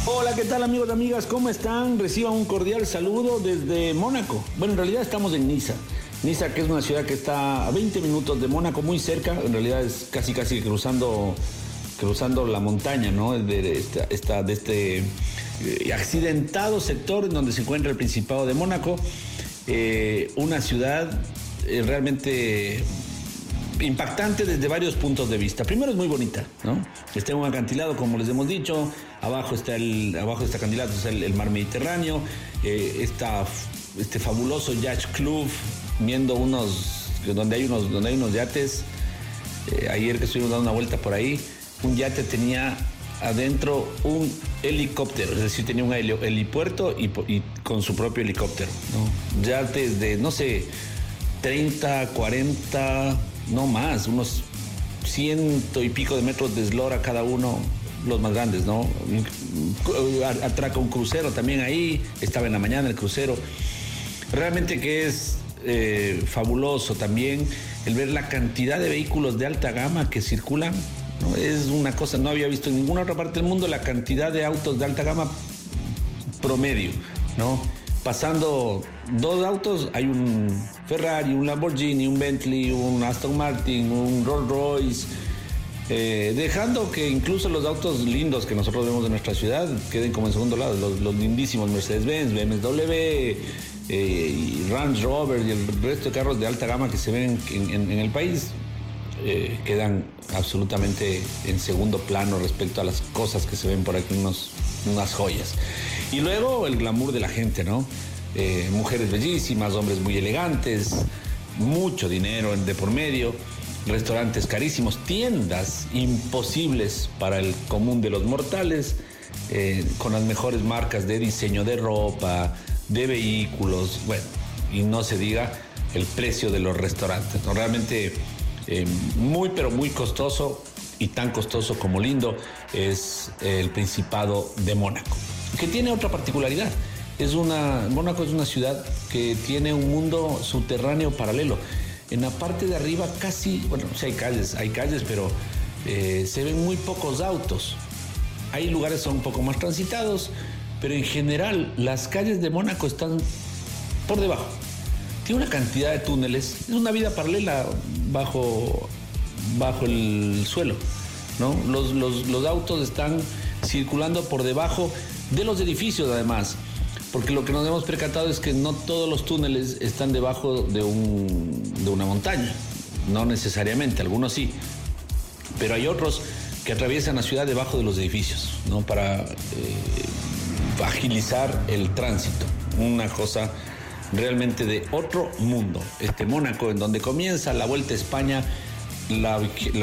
Hola, ¿qué tal amigos y amigas? ¿Cómo están? Reciban un cordial saludo desde Mónaco. Bueno, en realidad estamos en Niza. Niza, que es una ciudad que está a 20 minutos de Mónaco, muy cerca. En realidad es casi cruzando la montaña, ¿no? De este accidentado sector en donde se encuentra el Principado de Mónaco. Una ciudad realmente impactante desde varios puntos de vista. Primero es muy bonita, ¿no? Está en un acantilado, como les hemos dicho. Abajo de este acantilado está el mar Mediterráneo. Está este fabuloso yacht club, viendo donde hay unos yates. Ayer que estuvimos dando una vuelta por ahí, un yate tenía adentro un helicóptero, es decir, tenía un helipuerto y con su propio helicóptero, ¿no? Yates de, no sé, 30, 40, no más, unos 100 y pico de metros de eslora cada uno, los más grandes, ¿no? Atraca un crucero también ahí, estaba en la mañana el crucero. Realmente que es fabuloso también el ver la cantidad de vehículos de alta gama que circulan, ¿no? Es una cosa, no había visto en ninguna otra parte del mundo la cantidad de autos de alta gama promedio, ¿no? Pasando dos autos, hay un Ferrari, un Lamborghini, un Bentley, un Aston Martin, un Rolls Royce, dejando que incluso los autos lindos que nosotros vemos de nuestra ciudad queden como en segundo lado, los lindísimos Mercedes-Benz, BMW, y Range Rover y el resto de carros de alta gama que se ven en el país quedan absolutamente en segundo plano respecto a las cosas que se ven por aquí, unas joyas. Y luego el glamour de la gente, ¿no? Mujeres bellísimas, hombres muy elegantes, mucho dinero de por medio, restaurantes carísimos, tiendas imposibles para el común de los mortales, con las mejores marcas de diseño de ropa, de vehículos, bueno, y no se diga el precio de los restaurantes, ¿no? Realmente muy, pero muy costoso, y tan costoso como lindo es el Principado de Mónaco, que tiene otra particularidad. Mónaco es una ciudad que tiene un mundo subterráneo paralelo. En la parte de arriba casi, bueno, sí hay calles, pero se ven muy pocos autos. Hay lugares que son un poco más transitados, pero en general las calles de Mónaco están por debajo. Tiene una cantidad de túneles, es una vida paralela bajo el suelo, ¿no? Los autos están circulando por debajo de los edificios, además, porque lo que nos hemos percatado es que no todos los túneles están debajo de una montaña, no necesariamente, algunos sí, pero hay otros que atraviesan la ciudad debajo de los edificios, ¿no? Para agilizar el tránsito. Una cosa realmente de otro mundo. Mónaco, en donde comienza la Vuelta a España, la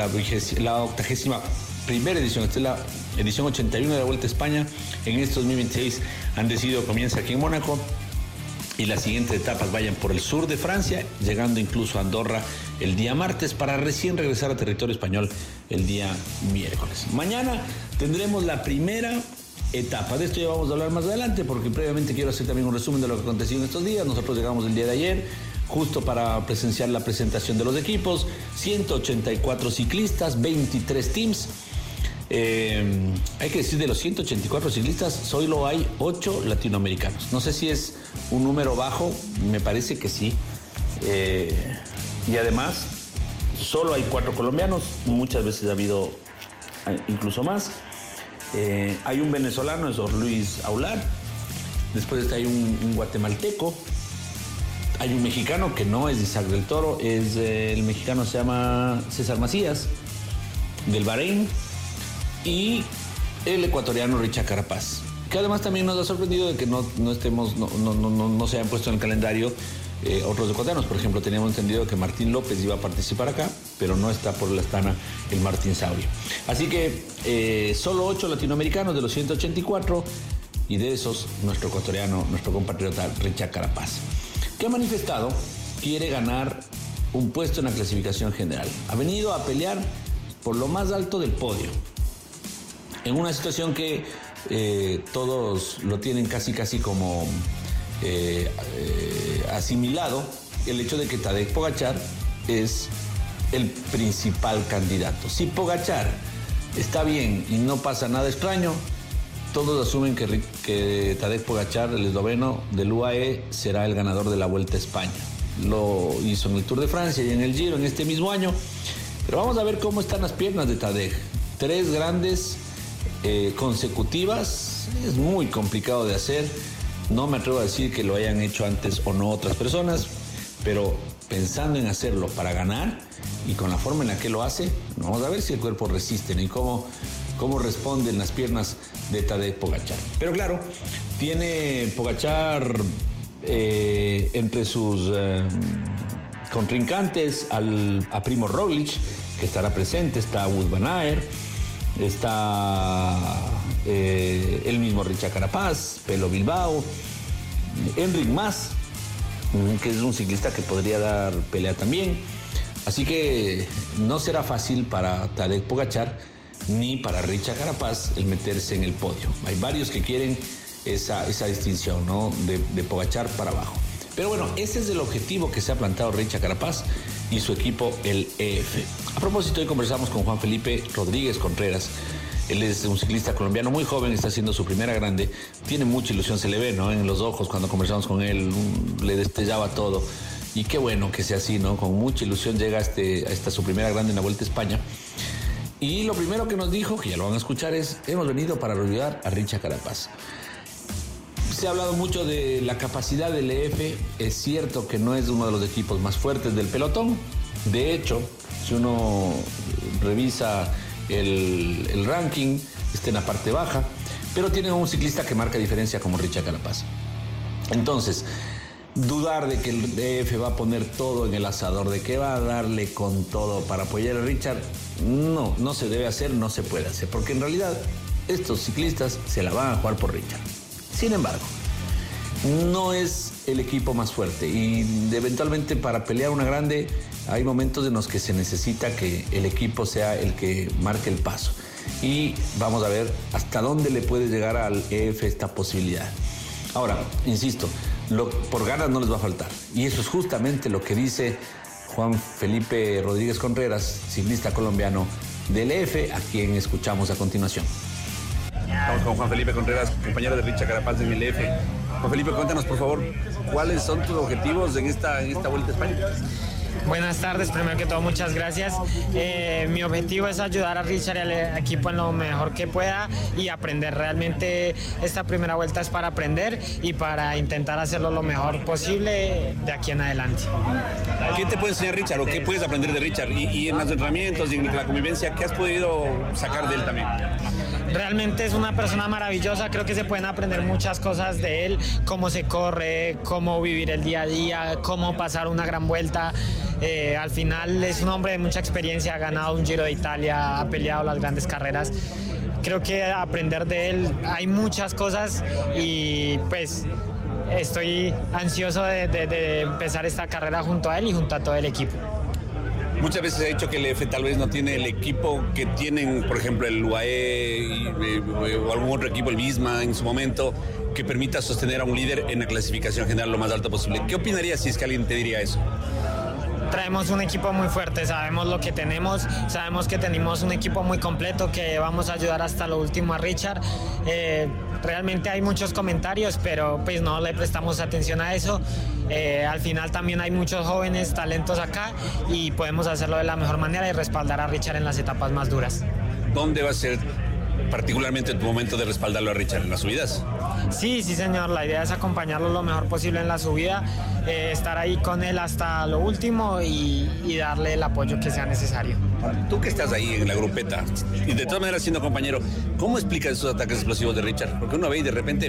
81ª edición. Esta es la edición 81 de la Vuelta a España. En este 2026 han decidido comienza aquí en Mónaco, y las siguientes etapas vayan por el sur de Francia, llegando incluso a Andorra el día martes, para recién regresar a territorio español el día miércoles. Mañana tendremos la primera etapa. De esto ya vamos a hablar más adelante, porque previamente quiero hacer también un resumen de lo que aconteció en estos días. Nosotros llegamos el día de ayer justo para presenciar la presentación de los equipos. 184 ciclistas, 23 teams. Hay que decir, de los 184 ciclistas solo hay 8 latinoamericanos. No sé si es un número bajo, me parece que sí. Y además solo hay 4 colombianos, muchas veces ha habido incluso más. Hay un venezolano, es Luis Aular. Después hay un guatemalteco. Hay un mexicano que no es Isaac del Toro, el mexicano se llama César Macías, del Bahrein. Y el ecuatoriano Richard Carapaz, que además también nos ha sorprendido de que no se hayan puesto en el calendario otros ecuatorianos. Por ejemplo, teníamos entendido que Martín López iba a participar acá, pero no está por la Astana el Martín Saurio. Así que solo 8 latinoamericanos de los 184, y de esos nuestro ecuatoriano, nuestro compatriota Richard Carapaz, que ha manifestado quiere ganar un puesto en la clasificación general. Ha venido a pelear por lo más alto del podio, en una situación que todos lo tienen casi como asimilado, el hecho de que Tadej Pogačar es el principal candidato. Si Pogačar está bien y no pasa nada extraño, todos asumen que Tadej Pogačar, el esloveno del UAE, será el ganador de la Vuelta a España. Lo hizo en el Tour de Francia y en el Giro en este mismo año. Pero vamos a ver cómo están las piernas de Tadej. 3 grandes consecutivas, es muy complicado de hacer. No me atrevo a decir que lo hayan hecho antes o no otras personas, pero pensando en hacerlo para ganar y con la forma en la que lo hace, vamos a ver si el cuerpo resiste y cómo responden las piernas de Tadej Pogačar. Pero claro, tiene Pogačar entre sus contrincantes a Primož Roglič, que estará presente, está Wout van Aert, está el mismo Richard Carapaz, Pello Bilbao, Enric Mas, que es un ciclista que podría dar pelea también. Así que no será fácil para Tadej Pogačar ni para Richard Carapaz el meterse en el podio. Hay varios que quieren esa distinción, ¿no? de Pogačar para abajo. Pero bueno, ese es el objetivo que se ha planteado Richard Carapaz y su equipo, el EF. A propósito, hoy conversamos con Juan Felipe Rodríguez Contreras. Él es un ciclista colombiano muy joven, está haciendo su primera grande. Tiene mucha ilusión, se le ve, ¿no? En los ojos cuando conversamos con él, le destellaba todo. Y qué bueno que sea así, ¿no? Con mucha ilusión llega a esta su primera grande en la Vuelta a España. Y lo primero que nos dijo, que ya lo van a escuchar, es: hemos venido para ayudar a Richard Carapaz. Se ha hablado mucho de la capacidad del EF. Es cierto que no es uno de los equipos más fuertes del pelotón. De hecho, si uno revisa el ranking, está en la parte baja, pero tiene un ciclista que marca diferencia como Richard Carapaz. Entonces, dudar de que el EF va a poner todo en el asador, de que va a darle con todo para apoyar a Richard, no se debe hacer, no se puede hacer, porque en realidad estos ciclistas se la van a jugar por Richard. Sin embargo, no es el equipo más fuerte y eventualmente para pelear una grande hay momentos en los que se necesita que el equipo sea el que marque el paso. Y vamos a ver hasta dónde le puede llegar al EF esta posibilidad. Ahora, insisto, por ganas no les va a faltar. Y eso es justamente lo que dice Juan Felipe Rodríguez Contreras, ciclista colombiano del EF, a quien escuchamos a continuación. Estamos con Juan Felipe Contreras, compañero de Richard Carapaz en el EF. Juan Felipe, cuéntanos por favor, ¿cuáles son tus objetivos en esta Vuelta a España? Buenas tardes, primero que todo muchas gracias. Mi objetivo es ayudar a Richard y al equipo en lo mejor que pueda y aprender. Realmente esta primera vuelta es para aprender y para intentar hacerlo lo mejor posible de aquí en adelante. ¿Qué te puede enseñar Richard o qué puedes aprender de Richard? Y en los entrenamientos y en la convivencia, ¿qué has podido sacar de él también? Realmente es una persona maravillosa, creo que se pueden aprender muchas cosas de él, cómo se corre, cómo vivir el día a día, cómo pasar una gran vuelta. Al final es un hombre de mucha experiencia, ha ganado un Giro de Italia, ha peleado las grandes carreras. Creo que aprender de él hay muchas cosas y pues estoy ansioso de empezar esta carrera junto a él y junto a todo el equipo. Muchas veces se ha dicho que el EF tal vez no tiene el equipo que tienen, por ejemplo, el UAE o algún otro equipo, el Visma en su momento, que permita sostener a un líder en la clasificación general lo más alto posible. ¿Qué opinarías si es que alguien te diría eso? Traemos un equipo muy fuerte, sabemos lo que tenemos, sabemos que tenemos un equipo muy completo, que vamos a ayudar hasta lo último a Richard. Realmente hay muchos comentarios, pero pues no le prestamos atención a eso. Al final también hay muchos jóvenes talentos acá y podemos hacerlo de la mejor manera y respaldar a Richard en las etapas más duras. ¿Dónde va a ser particularmente tu momento de respaldarlo a Richard? ¿En las subidas? Sí, señor, la idea es acompañarlo lo mejor posible en la subida, estar ahí con él hasta lo último y darle el apoyo que sea necesario. Tú que estás ahí en la grupeta y de todas maneras siendo compañero, ¿cómo explicas esos ataques explosivos de Richard? Porque uno ve y de repente,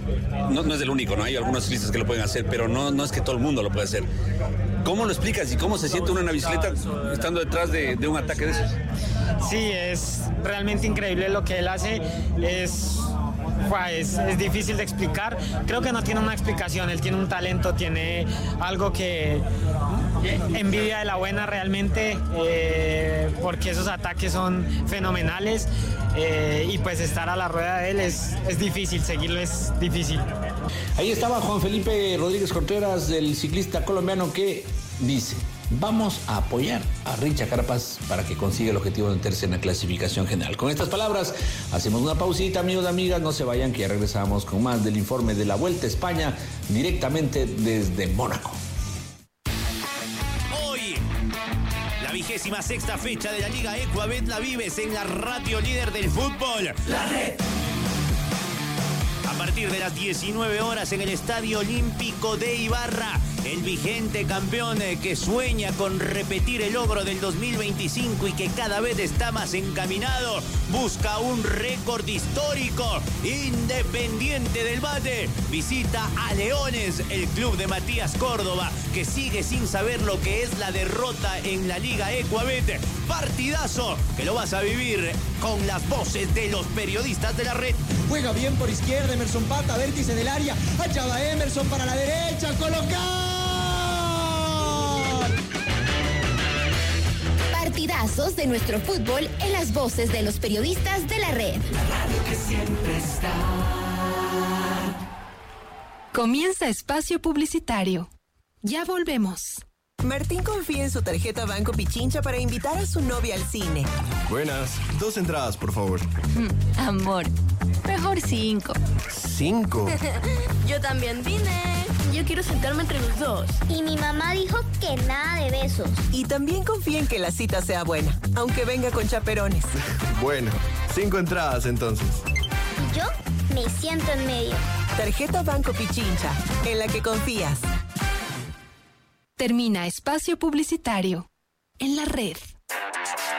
no es el único, ¿no? Hay algunos ciclistas que lo pueden hacer, pero no es que todo el mundo lo puede hacer. ¿Cómo lo explicas y cómo se siente uno en la bicicleta estando detrás de un ataque de esos? Sí, es realmente increíble lo que él hace. Es difícil de explicar. Creo que no tiene una explicación. Él tiene un talento, tiene algo que envidia de la buena realmente, porque esos ataques son fenomenales, y pues estar a la rueda de él es difícil, seguirlo es difícil. Ahí estaba Juan Felipe Rodríguez Contreras, el ciclista colombiano, que dice: vamos a apoyar a Richa Carapaz para que consiga el objetivo de meterse en la clasificación general. Con estas palabras, hacemos una pausita, amigos y amigas, no se vayan, que ya regresamos con más del informe de la Vuelta a España, directamente desde Mónaco. Hoy, la 26ª fecha de la Liga Ecuabet la vives en la radio líder del fútbol, La Red. A partir de las 19 horas en el Estadio Olímpico de Ibarra, el vigente campeón que sueña con repetir el logro del 2025 y que cada vez está más encaminado, busca un récord histórico. Independiente del Valle visita a Leones, el club de Matías Córdoba, que sigue sin saber lo que es la derrota en la Liga Ecuabet. Partidazo que lo vas a vivir con las voces de los periodistas de La Red. Juega bien por izquierda, Emerson Pata, vértice del área. Allá va Emerson para la derecha, colocar. Partidazos de nuestro fútbol en las voces de los periodistas de La Red. La radio que siempre está. Comienza espacio publicitario. Ya volvemos. Martín confía en su tarjeta Banco Pichincha para invitar a su novia al cine. Buenas, 2 entradas, por favor. Amor, mejor 5. ¿5? Yo también vine. Yo quiero sentarme entre los dos. Y mi mamá dijo que nada de besos. Y también confía en que la cita sea buena, aunque venga con chaperones. Bueno, 5 entradas entonces. Y yo me siento en medio. Tarjeta Banco Pichincha, en la que confías. Termina espacio publicitario en La Red.